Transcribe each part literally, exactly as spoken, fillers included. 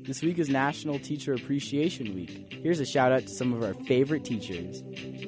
This week is National Teacher Appreciation Week. Here's a shout out to some of our favorite teachers.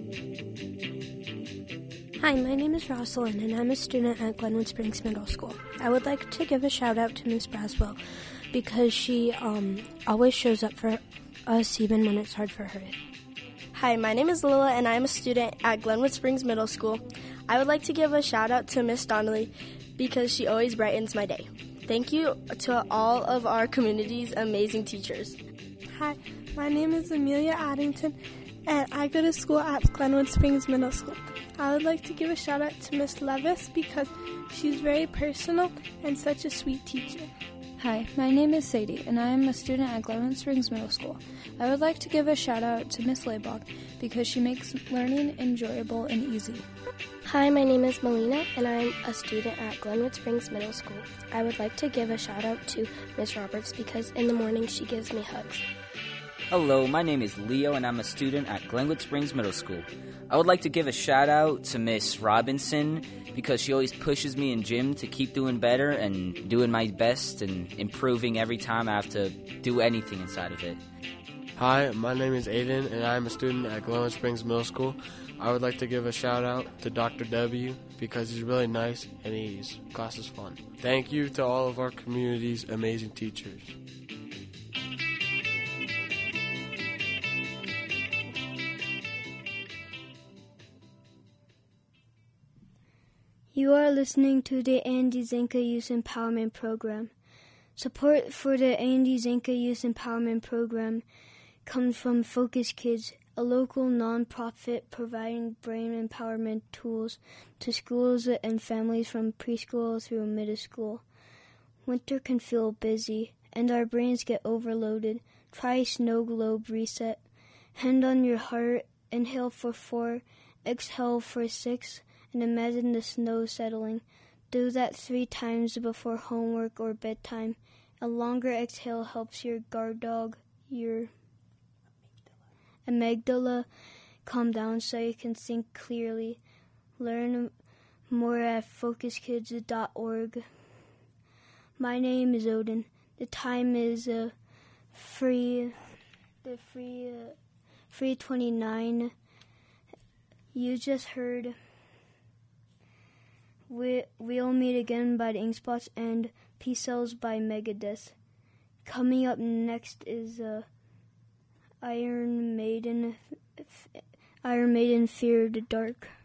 Hi, my name is Rosalind, and I'm a student at Glenwood Springs Middle School. I would like to give a shout out to Miss Braswell because she um, always shows up for us even when it's hard for her. Hi, my name is Lila, and I'm a student at Glenwood Springs Middle School. I would like to give a shout out to Miss Donnelly because she always brightens my day. Thank you to all of our community's amazing teachers. Hi, my name is Amelia Addington, and I go to school at Glenwood Springs Middle School. I would like to give a shout out to Miss Levis because she's very personal and such a sweet teacher. Hi, my name is Sadie, and I am a student at Glenwood Springs Middle School. I would like to give a shout out to Miss Laibach because she makes learning enjoyable and easy. Hi, my name is Melina, and I'm a student at Glenwood Springs Middle School. I would like to give a shout out to Miss Roberts because in the morning she gives me hugs. Hello, my name is Leo, and I'm a student at Glenwood Springs Middle School. I would like to give a shout out to Miss Robinson because she always pushes me in gym to keep doing better and doing my best and improving every time I have to do anything inside of it. Hi, my name is Aiden, and I'm a student at Glenwood Springs Middle School. I would like to give a shout out to Doctor W because he's really nice and his class is fun. Thank you to all of our community's amazing teachers. You are listening to the Andy Zinka Youth Empowerment Program. Support for the Andy Zinka Youth Empowerment Program comes from Focus Kids, a local nonprofit providing brain empowerment tools to schools and families from preschool through middle school. Winter can feel busy, and our brains get overloaded. Try Snow Globe Reset. Hand on your heart, inhale for four, exhale for six, and imagine the snow settling. Do that three times before homework or bedtime. A longer exhale helps your guard dog, your amygdala, calm down so you can think clearly. Learn more at focus kids dot org. My name is Odin. The time is uh, free, the free, uh, free twenty-nine. You just heard We, We'll Meet Again by the Inkspots and Peace Cells by Megadeth. Coming up next is uh, Iron Maiden, Iron Maiden Fear the Dark.